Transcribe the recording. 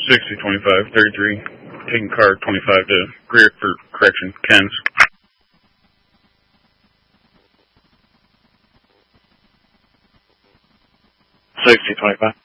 6025, 33, taking car 25 to Greer for correction, Ken's. 6025.